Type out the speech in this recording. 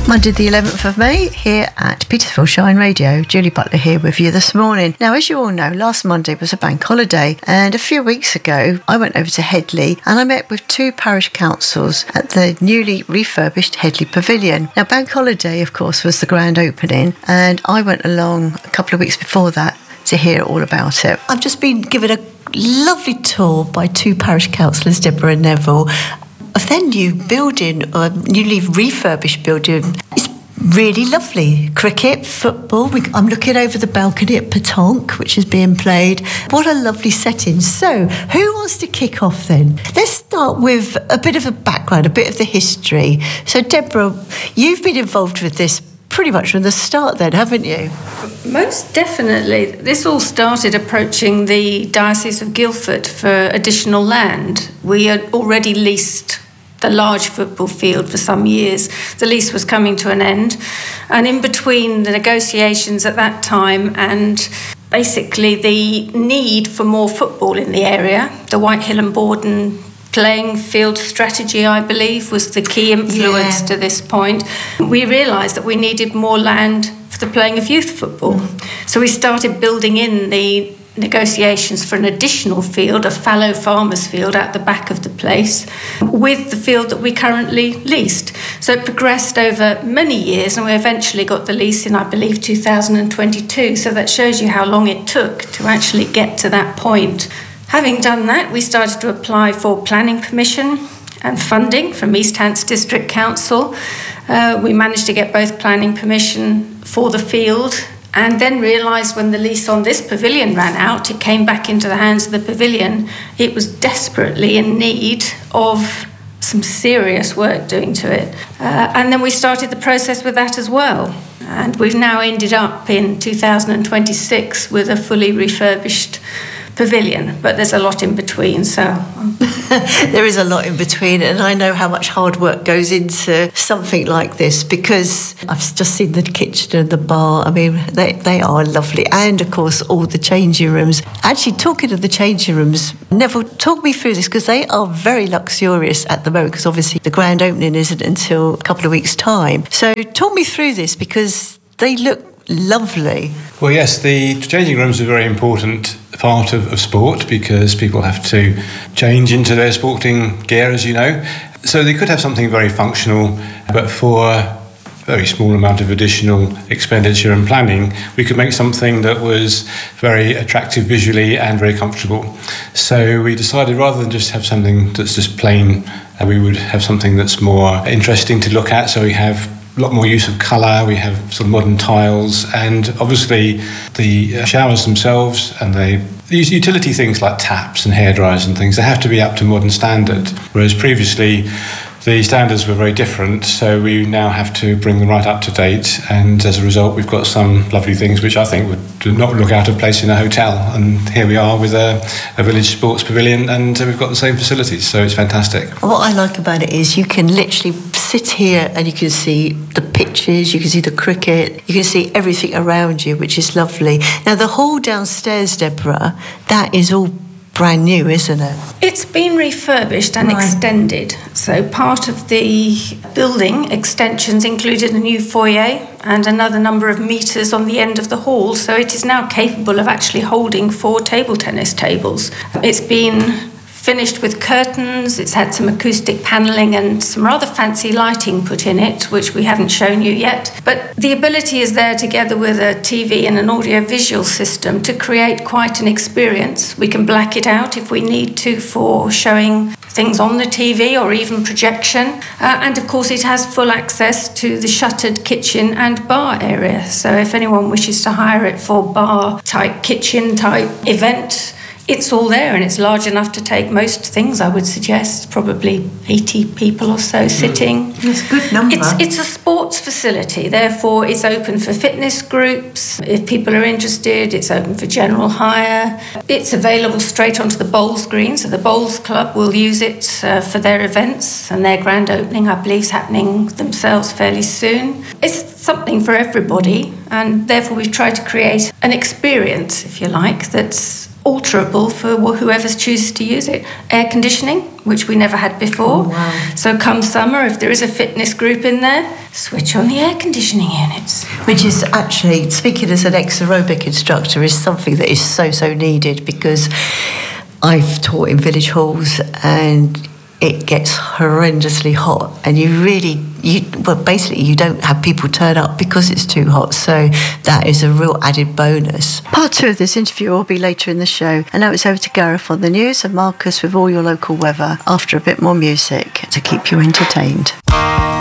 Monday the 11th of May here at Petersfield Shine Radio. Julie Butler here with you this morning. Now, as you all know, last Monday was a bank holiday, and a few weeks ago I went over to Headley and I met with two parish councils at the newly refurbished Headley Pavilion. Now, bank holiday, of course, was the grand opening, and I went along a couple of weeks before that to hear all about it. I've just been given a lovely tour by two parish councillors, Deborah and Neville, of their new building, or newly refurbished building. It's really lovely. Cricket, football. I'm looking over the balcony at Petanque, which is being played. What a lovely setting. So, who wants to kick off then? Let's start with a bit of a background, a bit of the history. So, Deborah, you've been involved with this pretty much from the start then, haven't you? Most definitely. This all started approaching the Diocese of Guildford for additional land. We had already leased the large football field for some years. The lease was coming to an end, and in between the negotiations at that time and basically the need for more football in the area, the Whitehill and Borden playing field strategy, I believe, was the key influence to this point. We realised that we needed more land for the playing of youth football. So we started building in the negotiations for an additional field, a fallow farmers field at the back of the place, with the field that we currently leased. So it progressed over many years, and we eventually got the lease in, I believe, 2022. So that shows you how long it took to actually get to that point. Having done that, we started to apply for planning permission and funding from East Hants District Council. We managed to get both planning permission for the field, and then realised when the lease on this pavilion ran out, it came back into the hands of the pavilion. It was desperately in need of some serious work doing to it. And then we started the process with that as well. And we've now ended up in 2026 with a fully refurbished pavilion, but there's a lot in between, so there is a lot in between, and I know how much hard work goes into something like this, because I've just seen the kitchen and the bar. I mean, they are lovely, and of course all the changing rooms. Actually, talking of the changing rooms, Neville, talk me through this, because they are very luxurious at the moment, because obviously the grand opening isn't until a couple of weeks' time. So talk me through this, because they look lovely. Well, yes, the changing rooms are a very important part of sport, because people have to change into their sporting gear, as you know. So they could have something very functional, but for a very small amount of additional expenditure and planning, we could make something that was very attractive visually and very comfortable. So we decided, rather than just have something that's just plain, we would have something that's more interesting to look at. So we have a lot more use of colour, we have sort of modern tiles, and obviously the showers themselves and these utility things like taps and hairdryers and things, they have to be up to modern standard, whereas previously the standards were very different, so we now have to bring them right up to date, and as a result we've got some lovely things which I think would not look out of place in a hotel, and here we are with a village sports pavilion, and we've got the same facilities, so it's fantastic. What I like about it is you can literally sit here and you can see the pitches, you can see the cricket, you can see everything around you, which is lovely. Now the hall downstairs, Deborah, that is all brand new, isn't it? It's been refurbished and extended. So part of the building extensions included a new foyer and another number of metres on the end of the hall. So it is now capable of actually holding 4 table tennis tables. It's been finished with curtains, it's had some acoustic panelling and some rather fancy lighting put in it, which we haven't shown you yet. But the ability is there, together with a TV and an audio-visual system, to create quite an experience. We can black it out if we need to for showing things on the TV or even projection. And of course it has full access to the shuttered kitchen and bar area. So if anyone wishes to hire it for bar-type, kitchen-type event, it's all there, and it's large enough to take most things, I would suggest. Probably 80 people or so sitting. It's a good number. It's a sports facility, therefore it's open for fitness groups. If people are interested, it's open for general hire. It's available straight onto the bowls green, so the bowls club will use it for their events, and their grand opening, I believe, is happening themselves fairly soon. It's something for everybody, and therefore we've tried to create an experience, if you like, that's alterable for whoever's chooses to use it. Air conditioning, which we never had before. Oh, wow. So come summer, if there is a fitness group in there, switch on the air conditioning units. Which is actually, speaking as an ex-aerobic instructor, is something that is so needed, because I've taught in village halls and it gets horrendously hot, and you don't have people turn up because it's too hot, so that is a real added bonus. Part 2 of this interview will be later in the show, and now it's over to Gareth on the news and Marcus with all your local weather after a bit more music to keep you entertained.